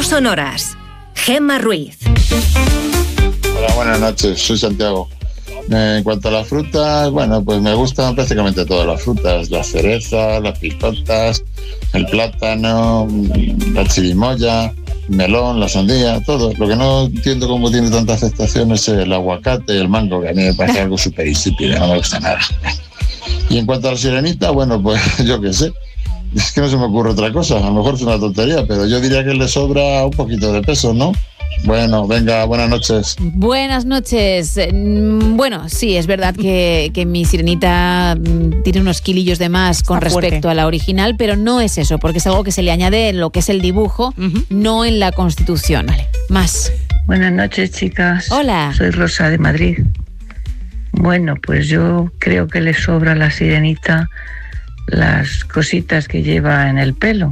sonoras. Gemma Ruiz. Hola, buenas noches, soy Santiago. En cuanto a las frutas, bueno, pues me gustan prácticamente todas las frutas, las cerezas, las picotas, el plátano, la chirimoya, el melón, la sandía, todo. Lo que no entiendo cómo tiene tanta aceptación es el aguacate y el mango, que a mí me parece algo súper insípido, no me gusta nada. Y en cuanto a la sirenita, bueno, pues yo qué sé, es que no se me ocurre otra cosa, a lo mejor es una tontería, pero yo diría que le sobra un poquito de peso, ¿no? Bueno, venga, buenas noches. Buenas noches. Bueno, sí, es verdad que mi sirenita tiene unos kilillos de más con respecto a la original, pero no es eso, porque es algo que se le añade en lo que es el dibujo, no en la constitución. Vale, más. Buenas noches, chicas. Hola. Soy Rosa de Madrid. Bueno, pues yo creo que le sobra a la sirenita las cositas que lleva en el pelo.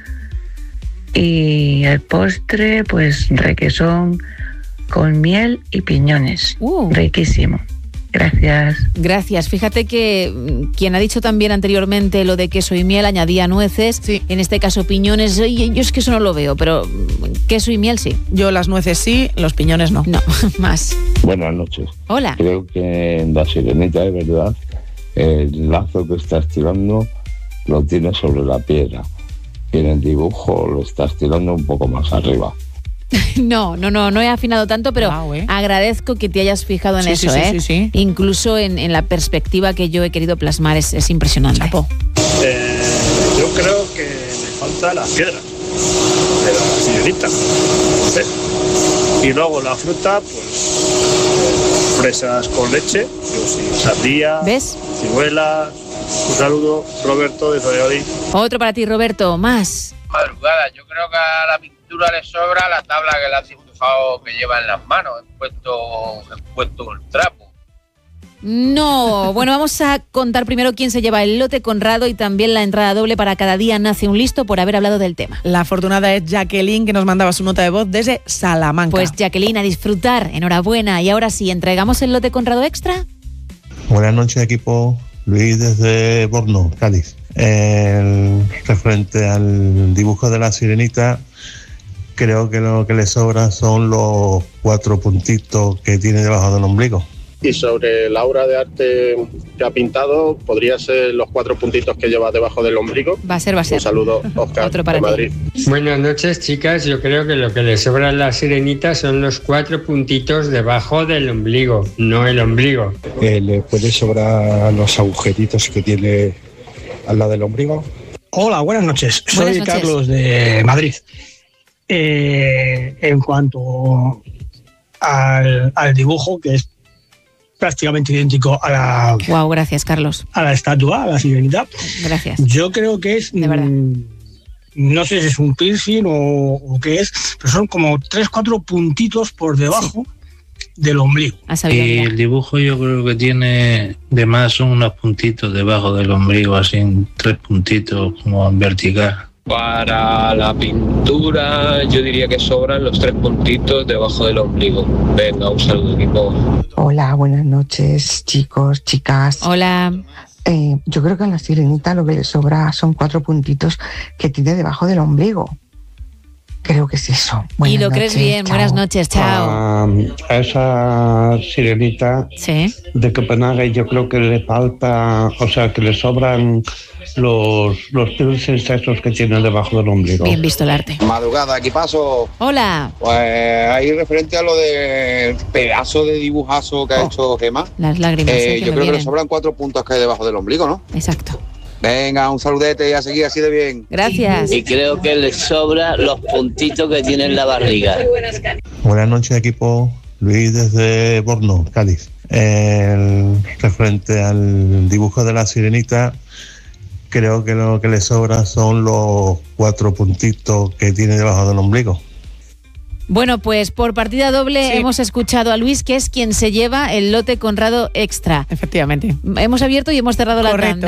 Y el postre, pues requesón con miel y piñones. Riquísimo. Gracias. Gracias. Fíjate que quien ha dicho también anteriormente lo de queso y miel añadía nueces, sí. En este caso piñones. Yo es que eso no lo veo, pero queso y miel sí. Yo las nueces sí, los piñones no. No, más. Buenas noches. Hola. Creo que en la sirenita, de verdad, el lazo que estás tirando lo tienes sobre la piedra. Y en el dibujo lo estás tirando un poco más arriba. No he afinado tanto, pero agradezco que te hayas fijado en eso, Sí. Incluso en la perspectiva que yo he querido plasmar, es impresionante. Yo creo que le falta la piedra de la sirenita. Sí. Y luego la fruta, pues fresas con leche, sandía, ¿ves? ciruelas. Un saludo, Roberto de Valladolid. Otro para ti, Roberto, más. Madrugada, yo creo que a la pintura le sobra la tabla que le ha dibujado que lleva en las manos, he puesto el trapo. No, bueno, vamos a contar primero quién se lleva el lote Conrado y también la entrada doble para Cada día nace un listo por haber hablado del tema. La afortunada es Jacqueline, que nos mandaba su nota de voz desde Salamanca. Pues Jacqueline, a disfrutar, enhorabuena. Y ahora sí, ¿entregamos el lote Conrado extra? Buenas noches, equipo. Luis desde Borno, Cádiz. Referente al dibujo de la sirenita, creo que lo que le sobra son los 4 puntitos que tiene debajo del ombligo. Y sobre la obra de arte que ha pintado, podría ser los 4 puntitos que lleva debajo del ombligo. Va a ser. Un saludo, Oscar, Otro para de Madrid. Buenas noches, chicas. Yo creo que lo que le sobra a la sirenita son los 4 puntitos debajo del ombligo, no el ombligo. Le puede sobrar los agujeritos que tiene al lado del ombligo. Hola, buenas noches. Soy Carlos de Madrid. En cuanto al dibujo, que es prácticamente idéntico a la... Wow, gracias, Carlos. A la estatua, a la sirenita. Gracias. Yo creo que es... De verdad. No sé si es un piercing o qué es, pero son como 3-4 puntitos por debajo del ombligo. Y el dibujo yo creo que tiene de más son unos puntitos debajo del ombligo, así 3 puntitos como en vertical. Para la pintura yo diría que sobran los 3 puntitos debajo del ombligo. Venga, un saludo, equipo. Hola, buenas noches, chicos, chicas. Hola. Yo creo que a la sirenita lo que le sobra son 4 puntitos que tiene debajo del ombligo. Creo que es eso. Buenas y lo noches, crees bien. chao. Buenas noches, chao. A esa sirenita de Copenhague yo creo que le falta, o sea, que le sobran los piercings esos que tiene debajo del ombligo. Bien visto el arte. Madrugada, equipazo. Hola. Pues ahí referente a lo del pedazo de dibujazo que ha hecho Gemma. Las lágrimas. Yo creo que le sobran 4 puntos que hay debajo del ombligo, ¿no? Exacto. Venga, un saludete y a seguir así de bien. Gracias. Y creo que le sobra los puntitos que tiene en la barriga. Buenas noches, equipo. Luis desde Borno, Cádiz. Referente al dibujo de la sirenita, creo que lo que le sobra son los 4 puntitos que tiene debajo del ombligo. Bueno, pues por partida doble hemos escuchado a Luis, que es quien se lleva el lote Conrado extra. Efectivamente. Hemos abierto y hemos cerrado la tanda.